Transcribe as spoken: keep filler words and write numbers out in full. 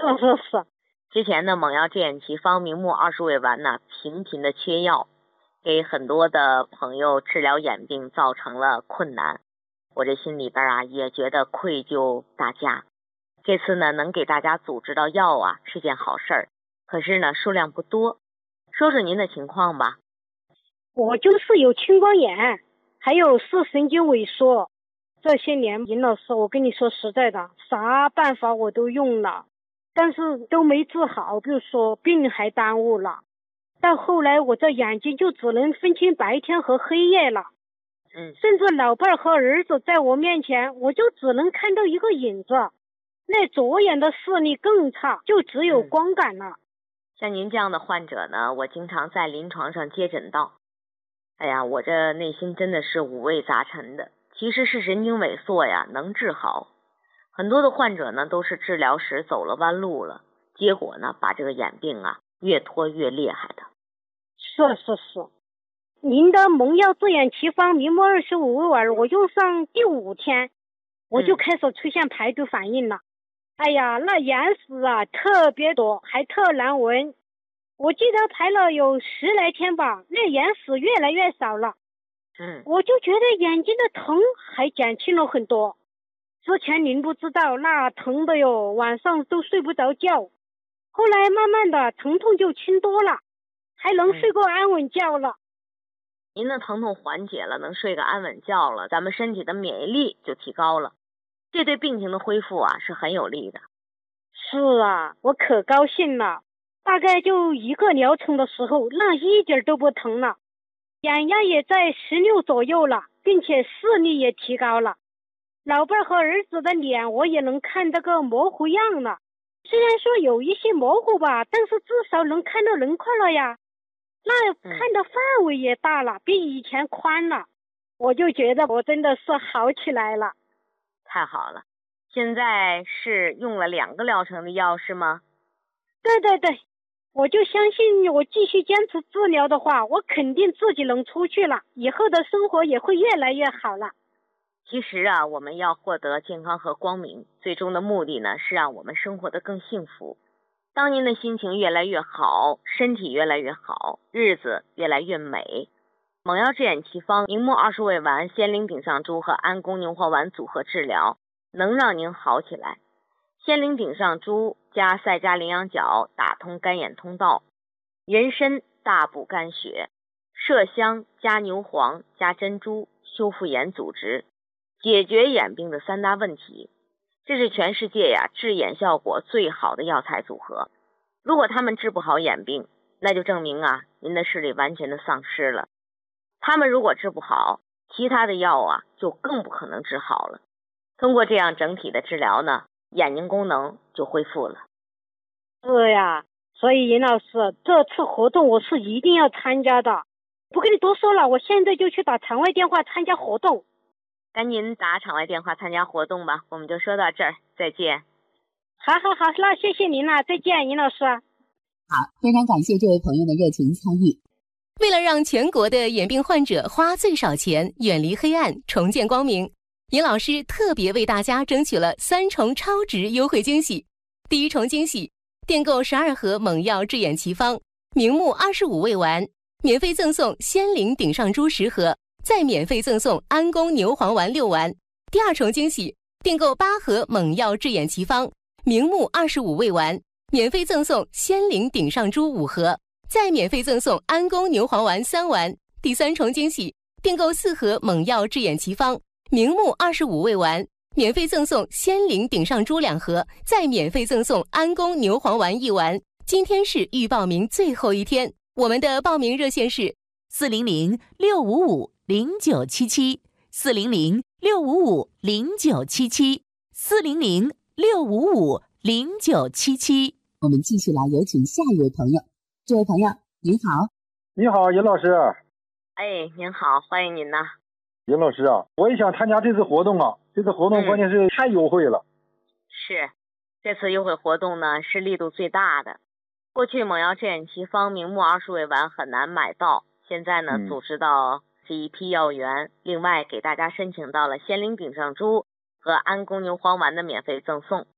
是是是。 之前呢，蒙药制眼奇方明目二十味丸呢，频频的缺药，给很多的朋友治疗眼病造成了困难。我这心里边啊，也觉得愧疚大家。这次呢，能给大家组织到药啊，是件好事儿。可是呢，数量不多。说说您的情况吧。 我就是有青光眼，还有视神经萎缩。这些年，尹老师，我跟你说实在的，啥办法我都用了，但是都没治好，比如说病还耽误了。到后来，我这眼睛就只能分清白天和黑夜了。 嗯， 甚至老伴儿和儿子在我面前，我就只能看到一个影子。那左眼的视力更差，就只有光感了。 嗯、像您这样的患者呢，我经常在临床上接诊到。哎呀，我这内心真的是五味杂陈的。其实是神经萎缩呀，能治好。很多的患者呢，都是治疗时走了弯路了，结果呢，把这个眼病啊越拖越厉害的。 是是是。您的蒙药治眼奇方明目二十五味丸，我用上第五天，我就开始出现排毒反应了。嗯、哎呀，那眼屎啊特别多，还特难闻。我记得排了有十来天吧，那眼屎越来越少了。 嗯， 我就觉得眼睛的疼还减轻了很多。之前您不知道，那疼的哟，晚上都睡不着觉。后来慢慢的疼痛就轻多了，还能睡个安稳觉了。 嗯、您的疼痛缓解了，能睡个安稳觉了，咱们身体的免疫力就提高了，这对病情的恢复啊是很有利的。 是啊，我可高兴了。大概就一个疗程的时候，那一点都不疼了，眼压也在十六左右了，并且视力也提高了。老伴和儿子的脸我也能看得个模糊样了，虽然说有一些模糊吧，但是至少能看到轮廓了呀。那看的范围也大了，比以前宽了。我就觉得我真的是好起来了。 太好了。现在是用了两个疗程的药是吗？ 对对对，我就相信我继续坚持治疗的话，我肯定自己能出去了，以后的生活也会越来越好了。 其实啊，我们要获得健康和光明，最终的目的呢，是让我们生活得更幸福。当您的心情越来越好，身体越来越好，日子越来越美，蒙药治眼奇方明目二十味丸、仙灵顶上珠和安宫牛黄丸组合治疗，能让您好起来。仙灵顶上珠加赛加羚羊角打通干眼通道，人参大补肝血，麝香加牛黄加珍珠修复眼组织，解决眼病的三大问题。这是全世界呀治眼效果最好的药材组合。如果他们治不好眼病，那就证明啊您的视力完全的丧失了。他们如果治不好，其他的药啊就更不可能治好了。通过这样整体的治疗呢，眼睛功能就恢复了。 是呀，所以尹老师，这次活动我是一定要参加的。不跟你多说了，我现在就去打场外电话参加活动。 赶紧打场外电话参加活动吧，我们就说到这儿，再见。 好好好，那谢谢您了，再见，尹老师。 好，非常感谢这位朋友的热情参与。 为了让全国的眼病患者花最少钱，远离黑暗，重见光明，尹老师特别为大家争取了三重超值优惠惊喜。第一重惊喜，订购十二盒蒙药治眼奇方明目二十五味丸，免费赠送仙灵顶上珠十盒，再免费赠送安宫牛黄丸六丸。第二重惊喜，订购八盒蒙药治眼奇方明目二十五味丸，免费赠送仙灵顶上珠五盒，再免费赠送安宫牛黄丸三丸。第三重惊喜，订购四盒蒙药治眼奇方明目二十五味丸，免费赠送仙灵顶上珠两盒，再免费赠送安宫牛黄丸一丸。今天是预报名最后一天，我们的报名热线是四零零六五五零九七七，四零零六五五零九七七，四零零六五五零九七七。 我们继续来有请下一位朋友。这位朋友您好。 你好，尹老师。 哎，您好，欢迎您呐。 尹老师啊，我也想参加这次活动啊，这次活动关键是太优惠了。 嗯、是，这次优惠活动呢是力度最大的。过去蒙药治眼奇方明目二十味丸很难买到，现在呢、嗯、组织到这一批药源，另外给大家申请到了仙灵顶上珠和安宫牛黄丸的免费赠送。